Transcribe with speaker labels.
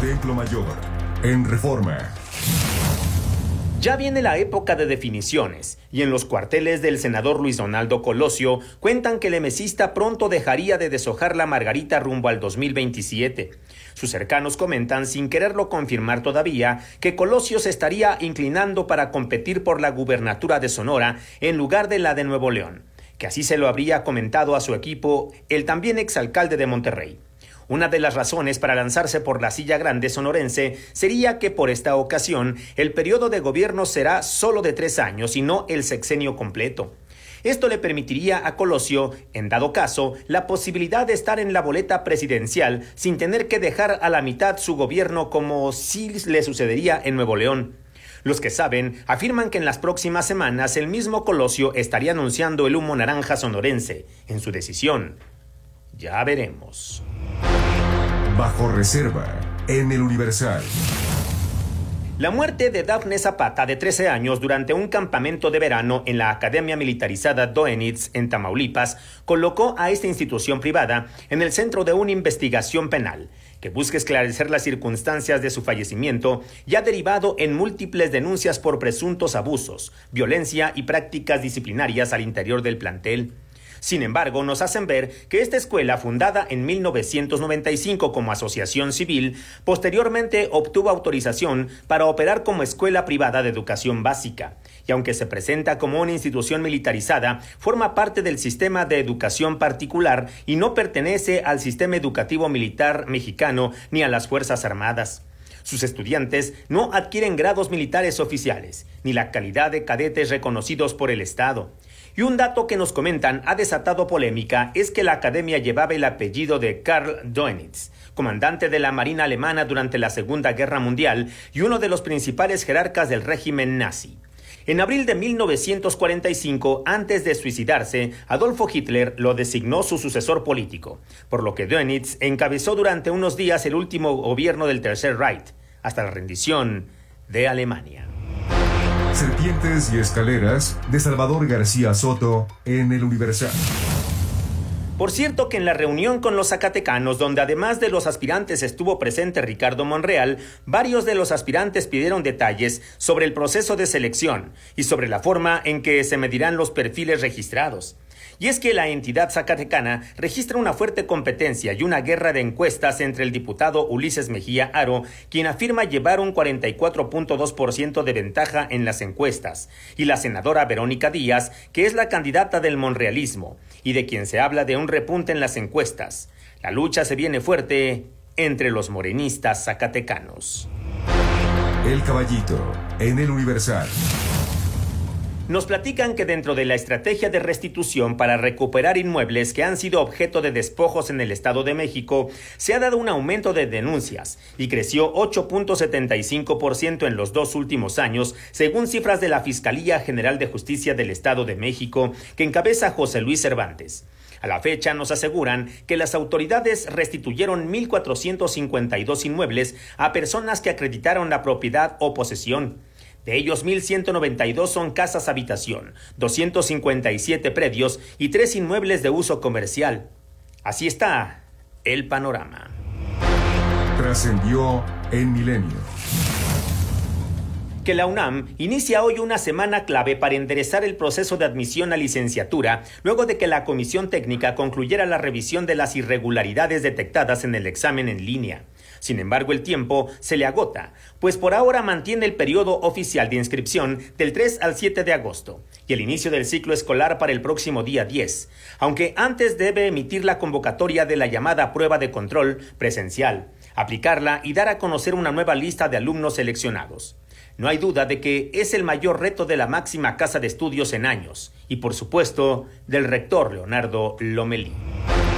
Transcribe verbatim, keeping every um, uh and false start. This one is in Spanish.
Speaker 1: Templo Mayor, en Reforma.
Speaker 2: Ya viene la época de definiciones, y en los cuarteles del senador Luis Donaldo Colosio cuentan que el emesista pronto dejaría de deshojar la margarita rumbo al dos mil veintisiete. Sus cercanos comentan, sin quererlo confirmar todavía, que Colosio se estaría inclinando para competir por la gubernatura de Sonora en lugar de la de Nuevo León, que así se lo habría comentado a su equipo el también exalcalde de Monterrey. Una de las razones para lanzarse por la silla grande sonorense sería que por esta ocasión el periodo de gobierno será solo de tres años y no el sexenio completo. Esto le permitiría a Colosio, en dado caso, la posibilidad de estar en la boleta presidencial sin tener que dejar a la mitad su gobierno como sí le sucedería en Nuevo León. Los que saben afirman que en las próximas semanas el mismo Colosio estaría anunciando el humo naranja sonorense en su decisión. Ya veremos.
Speaker 1: Bajo reserva, en el Universal.
Speaker 2: La muerte de Dafne Zapata, de trece años, durante un campamento de verano en la Academia Militarizada Doenitz, en Tamaulipas, colocó a esta institución privada en el centro de una investigación penal que busca esclarecer las circunstancias de su fallecimiento y ha derivado en múltiples denuncias por presuntos abusos, violencia y prácticas disciplinarias al interior del plantel. Sin embargo, nos hacen ver que esta escuela, fundada en mil novecientos noventa y cinco como asociación civil, posteriormente obtuvo autorización para operar como escuela privada de educación básica, y aunque se presenta como una institución militarizada, forma parte del sistema de educación particular y no pertenece al sistema educativo militar mexicano ni a las Fuerzas Armadas. Sus estudiantes no adquieren grados militares oficiales, ni la calidad de cadetes reconocidos por el Estado. Y un dato que nos comentan ha desatado polémica es que la academia llevaba el apellido de Karl Doenitz, comandante de la Marina alemana durante la Segunda Guerra Mundial y uno de los principales jerarcas del régimen nazi. En abril de mil novecientos cuarenta y cinco, antes de suicidarse, Adolfo Hitler lo designó su sucesor político, por lo que Doenitz encabezó durante unos días el último gobierno del Tercer Reich, hasta la rendición de Alemania.
Speaker 1: Serpientes y escaleras, de Salvador García Soto, en el Universal.
Speaker 2: Por cierto que en la reunión con los zacatecanos, donde además de los aspirantes estuvo presente Ricardo Monreal, varios de los aspirantes pidieron detalles sobre el proceso de selección y sobre la forma en que se medirán los perfiles registrados. Y es que la entidad zacatecana registra una fuerte competencia y una guerra de encuestas entre el diputado Ulises Mejía Aro, quien afirma llevar un cuarenta y cuatro punto dos por ciento de ventaja en las encuestas, y la senadora Verónica Díaz, que es la candidata del monrealismo, y de quien se habla de un repunte en las encuestas. La lucha se viene fuerte entre los morenistas zacatecanos.
Speaker 1: El Caballito, en el Universal.
Speaker 2: Nos platican que dentro de la estrategia de restitución para recuperar inmuebles que han sido objeto de despojos en el Estado de México, se ha dado un aumento de denuncias y creció ocho punto setenta y cinco por ciento en los dos últimos años, según cifras de la Fiscalía General de Justicia del Estado de México, que encabeza José Luis Cervantes. A la fecha nos aseguran que las autoridades restituyeron mil cuatrocientos cincuenta y dos inmuebles a personas que acreditaron la propiedad o posesión. De ellos, mil ciento noventa y dos son casas habitación, doscientos cincuenta y siete predios y tres inmuebles de uso comercial. Así está el panorama.
Speaker 1: Trascendió en Milenio.
Speaker 2: Que la UNAM inicia hoy una semana clave para enderezar el proceso de admisión a licenciatura, luego de que la comisión técnica concluyera la revisión de las irregularidades detectadas en el examen en línea. Sin embargo, el tiempo se le agota, pues por ahora mantiene el periodo oficial de inscripción del tres al siete de agosto y el inicio del ciclo escolar para el próximo día diez, aunque antes debe emitir la convocatoria de la llamada prueba de control presencial, aplicarla y dar a conocer una nueva lista de alumnos seleccionados. No hay duda de que es el mayor reto de la máxima casa de estudios en años y, por supuesto, del rector Leonardo Lomelí.